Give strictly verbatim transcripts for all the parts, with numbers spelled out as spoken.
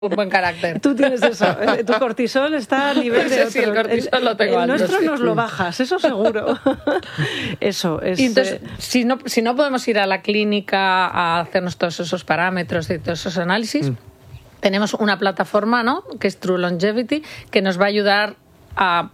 un buen carácter. Tú tienes eso. Tu cortisol está a nivel de otro. Sí, el cortisol lo tengo el alto, nuestro sí. nos lo bajas, eso seguro. Eso es. Y entonces, eh... si no, si no podemos ir a la clínica a hacernos todos esos parámetros y todos esos análisis, mm. tenemos una plataforma, ¿no?, que es True Longevity, que nos va a ayudar a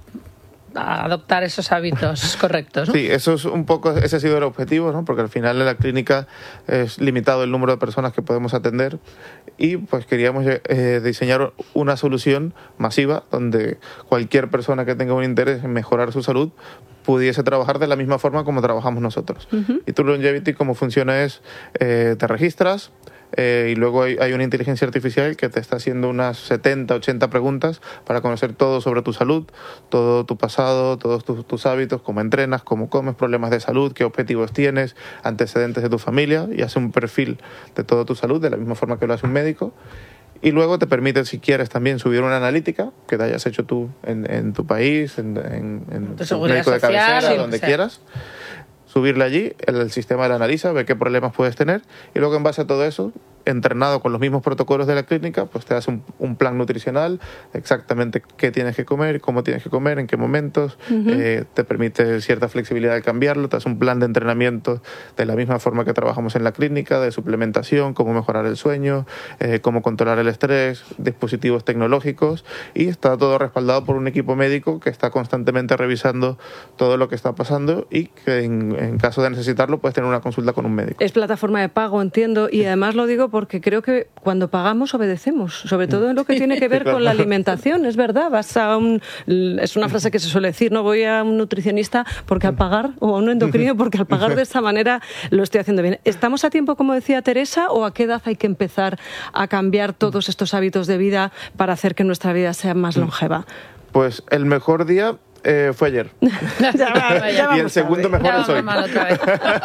a adoptar esos hábitos correctos, ¿no? Sí, eso es un poco, ese ha sido el objetivo, ¿no? Porque al final en la clínica es limitado el número de personas que podemos atender y pues queríamos eh, diseñar una solución masiva donde cualquier persona que tenga un interés en mejorar su salud pudiese trabajar de la misma forma como trabajamos nosotros. Uh-huh. Y True Longevity, como funciona es, eh, te registras, Eh, y luego hay, hay una inteligencia artificial que te está haciendo unas setenta, ochenta preguntas para conocer todo sobre tu salud, todo tu pasado, todos tus, tus hábitos, cómo entrenas, cómo comes, problemas de salud, qué objetivos tienes, antecedentes de tu familia, y hace un perfil de toda tu salud de la misma forma que lo hace un médico. Y luego te permite, si quieres, también subir una analítica que te hayas hecho tú en, en tu país, en, en, en tu, tu médico de cabecera, sí, donde quieras. Subirle allí, el, el sistema la analiza, ve qué problemas puedes tener y luego en base a todo eso, entrenado con los mismos protocolos de la clínica, pues te hace un, un plan nutricional, exactamente qué tienes que comer, cómo tienes que comer, en qué momentos, uh-huh. eh, te permite cierta flexibilidad de cambiarlo, te hace un plan de entrenamiento de la misma forma que trabajamos en la clínica, de suplementación, cómo mejorar el sueño, eh, cómo controlar el estrés, dispositivos tecnológicos, y está todo respaldado por un equipo médico que está constantemente revisando todo lo que está pasando y que en, en caso de necesitarlo puedes tener una consulta con un médico. Es plataforma de pago, entiendo, y además lo digo porque creo que cuando pagamos obedecemos, sobre todo en lo que tiene que ver con la alimentación, es verdad, vas a un, es una frase que se suele decir, no voy a un nutricionista porque al pagar, o a un endocrino porque al pagar de esta manera lo estoy haciendo bien. ¿Estamos a tiempo, como decía Teresa, o a qué edad hay que empezar a cambiar todos estos hábitos de vida para hacer que nuestra vida sea más longeva? Pues el mejor día Eh, fue ayer. ya va, ya y el segundo mejor ya es hoy. Otra vez.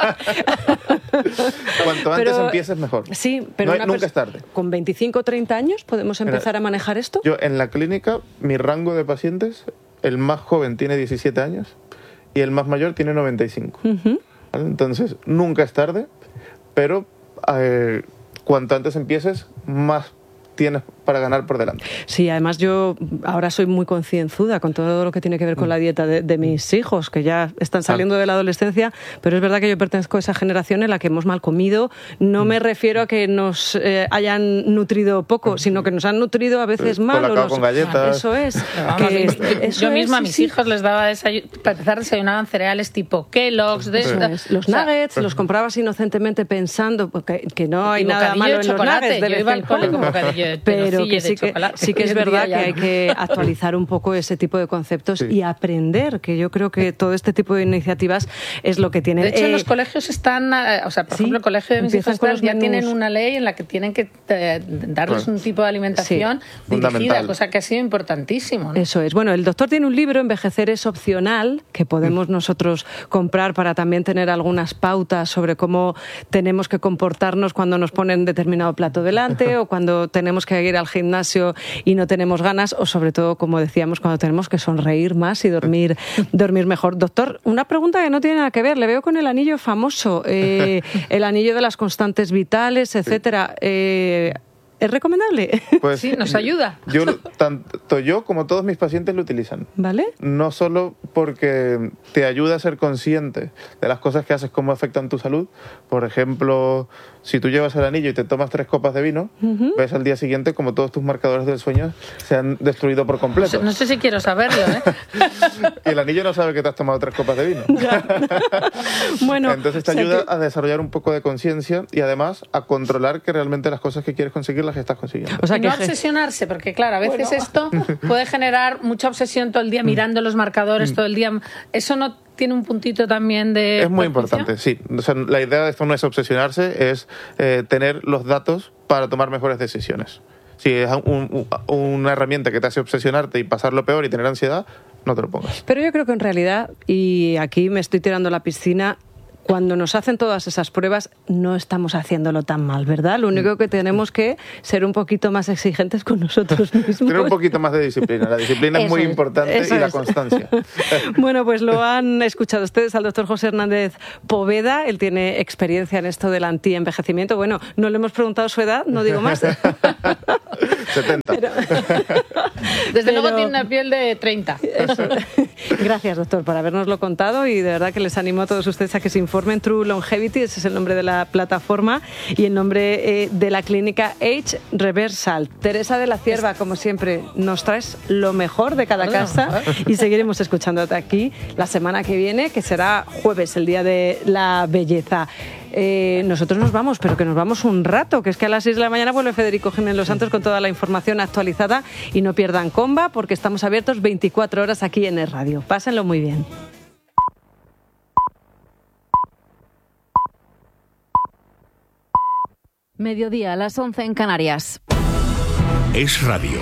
Cuanto antes pero, empieces, mejor. Sí, pero no, hay, nunca es tarde. ¿Con veinticinco o treinta años podemos empezar Mira, a manejar esto? Yo en la clínica, mi rango de pacientes, el más joven tiene diecisiete años y el más mayor tiene noventa y cinco. Uh-huh. ¿Vale? Entonces, nunca es tarde, pero eh, cuanto antes empieces, más tienes para ganar por delante. Sí, además yo ahora soy muy concienzuda con todo lo que tiene que ver con la dieta de, de mis hijos, que ya están saliendo de la adolescencia, pero es verdad que yo pertenezco a esa generación en la que hemos mal comido. No me refiero a que nos eh, hayan nutrido poco, sino que nos han nutrido a veces mal. Con, con galletas. Eso es. Vamos, que, yo eso yo misma es, a mis sí, hijos les daba desayuno, para empezar desayunaban cereales tipo Kellogg's, de eso es. Los nuggets, o sea, los comprabas inocentemente pensando que, que no hay nada malo en los nuggets. Yo iba al cole con bocadillo de pero que sí, que sí que es verdad que hay que actualizar un poco ese tipo de conceptos sí. y aprender, que yo creo que todo este tipo de iniciativas es lo que tienen. De hecho, eh, en los colegios están, o sea, por sí, ejemplo, el colegio de mis hijos ya menús. tienen una ley en la que tienen que eh, darles bueno. un tipo de alimentación sí. dirigida, cosa que ha sido importantísimo, ¿no? Eso es. Bueno, el doctor tiene un libro, Envejecer es opcional, que podemos mm. nosotros comprar para también tener algunas pautas sobre cómo tenemos que comportarnos cuando nos ponen determinado plato delante o cuando tenemos que ir al gimnasio y no tenemos ganas, o sobre todo, como decíamos, cuando tenemos que sonreír más y dormir, dormir mejor. Doctor, una pregunta que no tiene nada que ver. Le veo con el anillo famoso, eh, el anillo de las constantes vitales, etcétera. Eh, ¿Es recomendable? Pues sí, nos ayuda. Yo, tanto yo como todos mis pacientes lo utilizan. ¿Vale? No solo porque te ayuda a ser consciente de las cosas que haces, cómo afectan tu salud. Por ejemplo, si tú llevas el anillo y te tomas tres copas de vino, uh-huh. ves al día siguiente como todos tus marcadores del sueño se han destruido por completo. No sé si quiero saberlo, ¿eh? Y el anillo no sabe que te has tomado tres copas de vino. Bueno, entonces te ayuda que... a desarrollar un poco de conciencia y además a controlar que realmente las cosas que quieres conseguir las estás consiguiendo. O sea, que no obsesionarse, porque claro, a veces bueno. esto puede generar mucha obsesión todo el día mirando los marcadores, todo el día. Eso no tiene un puntito también de... Es muy importante, sí. O sea, la idea de esto no es obsesionarse, es eh, tener los datos para tomar mejores decisiones. Si es un, un, una herramienta que te hace obsesionarte y pasarlo peor y tener ansiedad, no te lo pongas. Pero yo creo que en realidad, y aquí me estoy tirando a la piscina, cuando nos hacen todas esas pruebas no estamos haciéndolo tan mal, ¿verdad? Lo único que tenemos que ser un poquito más exigentes con nosotros mismos. Tener un poquito más de disciplina. La disciplina es muy importante y la constancia. Bueno, pues lo han escuchado ustedes al doctor José Hernández Poveda. Él tiene experiencia en esto del antienvejecimiento. Bueno, no le hemos preguntado su edad, no digo más. setenta. Pero... Desde Pero... luego tiene una piel de treinta. Eso. Gracias, doctor, por habernoslo contado, y de verdad que les animo a todos ustedes a que se informen. True Longevity, ese es el nombre de la plataforma, y el nombre eh, de la clínica Age Reversal. Teresa de la Cierva, como siempre, nos traes lo mejor de cada casa y seguiremos escuchándote aquí la semana que viene, que será jueves, el Día de la Belleza. Eh, nosotros nos vamos, pero que nos vamos un rato, que es que a las seis de la mañana vuelve Federico Jiménez Los Santos con toda la información actualizada, y no pierdan comba porque estamos abiertos veinticuatro horas aquí en Es Radio. Pásenlo muy bien. Mediodía a las once en Canarias. Es Radio.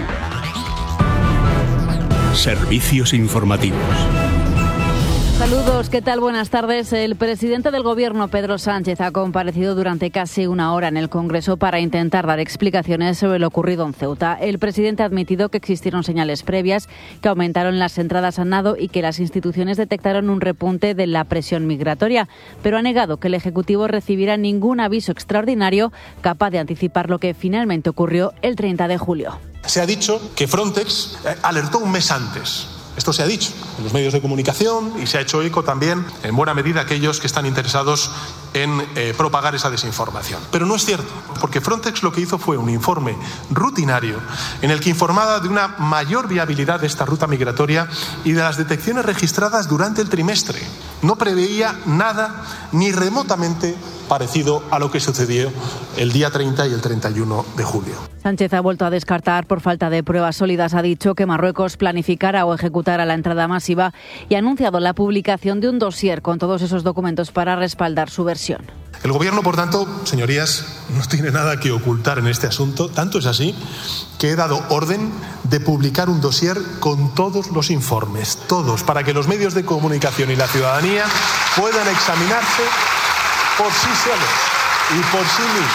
Servicios informativos. Saludos, ¿qué tal? Buenas tardes. El presidente del Gobierno, Pedro Sánchez, ha comparecido durante casi una hora en el Congreso para intentar dar explicaciones sobre lo ocurrido en Ceuta. El presidente ha admitido que existieron señales previas, que aumentaron las entradas a nado y que las instituciones detectaron un repunte de la presión migratoria, pero ha negado que el Ejecutivo recibiera ningún aviso extraordinario capaz de anticipar lo que finalmente ocurrió el treinta de julio. Se ha dicho que Frontex alertó un mes antes. Esto se ha dicho en los medios de comunicación y se ha hecho eco también, en buena medida, aquellos que están interesados en eh, propagar esa desinformación. Pero no es cierto, porque Frontex lo que hizo fue un informe rutinario en el que informaba de una mayor viabilidad de esta ruta migratoria y de las detecciones registradas durante el trimestre. No preveía nada ni remotamente parecido a lo que sucedió el día treinta y el treinta y uno de julio. Sánchez ha vuelto a descartar por falta de pruebas sólidas. Ha dicho que Marruecos planificara o ejecutara la entrada masiva y ha anunciado la publicación de un dossier con todos esos documentos para respaldar su versión. El Gobierno, por tanto, señorías, no tiene nada que ocultar en este asunto. Tanto es así que he dado orden de publicar un dossier con todos los informes, todos, para que los medios de comunicación y la ciudadanía puedan examinarse por sí solos y por sí mismos.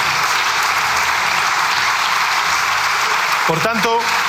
Por tanto,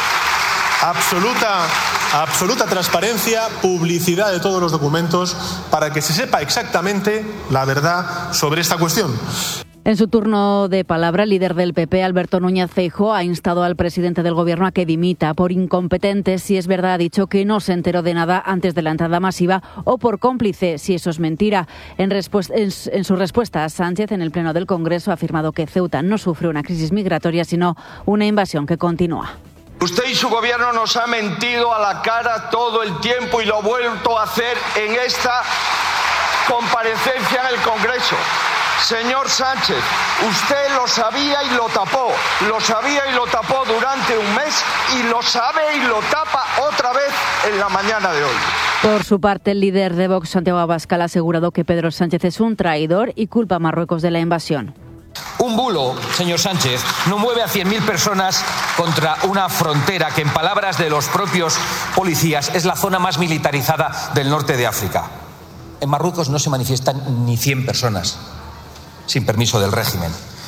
absoluta, absoluta transparencia, publicidad de todos los documentos para que se sepa exactamente la verdad sobre esta cuestión. En su turno de palabra, el líder del P P, Alberto Núñez Feijóo, ha instado al presidente del Gobierno a que dimita por incompetente. Si es verdad, ha dicho que no se enteró de nada antes de la entrada masiva, o por cómplice, si eso es mentira. En, en, en su respuesta, Sánchez, en el Pleno del Congreso, ha afirmado que Ceuta no sufre una crisis migratoria, sino una invasión que continúa. Usted y su Gobierno nos ha mentido a la cara todo el tiempo y lo ha vuelto a hacer en esta comparecencia en el Congreso. Señor Sánchez, usted lo sabía y lo tapó, lo sabía y lo tapó durante un mes y lo sabe y lo tapa otra vez en la mañana de hoy. Por su parte, el líder de Vox, Santiago Abascal, ha asegurado que Pedro Sánchez es un traidor y culpa a Marruecos de la invasión. Un bulo, señor Sánchez, no mueve a cien mil personas contra una frontera que, en palabras de los propios policías, es la zona más militarizada del norte de África. En Marruecos no se manifiestan ni cien personas sin permiso del régimen.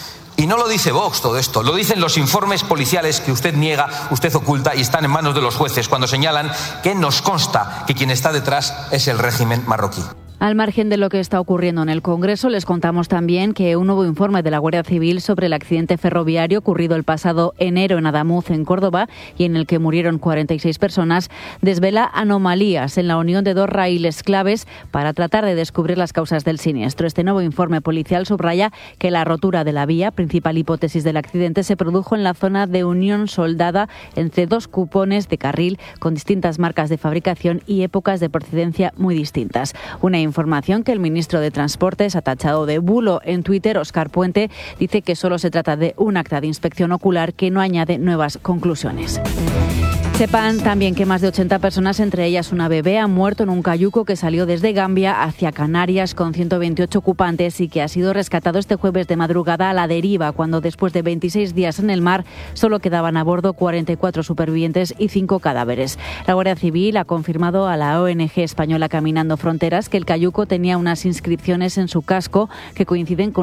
Y no lo dice Vox todo esto, lo dicen los informes policiales que usted niega, usted oculta y están en manos de los jueces cuando señalan que nos consta que quien está detrás es el régimen marroquí. Al margen de lo que está ocurriendo en el Congreso, les contamos también que un nuevo informe de la Guardia Civil sobre el accidente ferroviario ocurrido el pasado enero en Adamuz, en Córdoba, y en el que murieron cuarenta y seis personas, desvela anomalías en la unión de dos raíles claves para tratar de descubrir las causas del siniestro. Este nuevo informe policial subraya que la rotura de la vía, principal hipótesis del accidente, se produjo en la zona de unión soldada entre dos cupones de carril con distintas marcas de fabricación y épocas de procedencia muy distintas. Una información que el ministro de Transportes ha tachado de bulo en Twitter. Óscar Puente dice que solo se trata de un acta de inspección ocular que no añade nuevas conclusiones. Sepan también que más de ochenta personas, entre ellas una bebé, han muerto en un cayuco que salió desde Gambia hacia Canarias con ciento veintiocho ocupantes y que ha sido rescatado este jueves de madrugada a la deriva, cuando después de veintiséis días en el mar solo quedaban a bordo cuarenta y cuatro supervivientes y cinco cadáveres. La Guardia Civil ha confirmado a la O N G española Caminando Fronteras que el cayuco tenía unas inscripciones en su casco que coinciden con